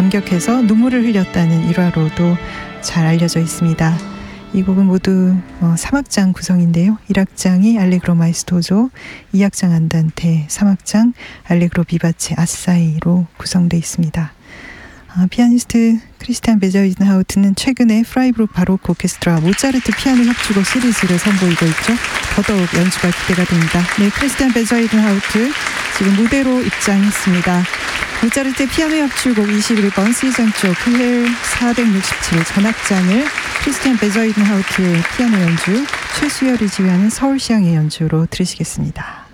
감격해서 눈물을 흘렸다는 일화로도 잘 알려져 있습니다. 이 곡은 모두 3악장 구성인데요. 1악장이 알레그로 마에스토조, 2악장 안단테, 3악장 알레그로 비바체 아사이로 구성되어 있습니다. 피아니스트 크리스티안 베저이든하우트는 최근에 프라이부르크 바로크 오케스트라와 모차르트 피아노 협주곡 시리즈를 선보이고 있죠. 더더욱 연주가 기대가 됩니다. 네, 크리스티안 베저이든하우트 지금 무대로 입장했습니다. 모차르트 피아노 협주곡 21번 C장조 클 467 전악장을 크리스티안 베저이든하우트의 피아노 연주, 최수열이 지휘하는 서울시향의 연주로 들으시겠습니다.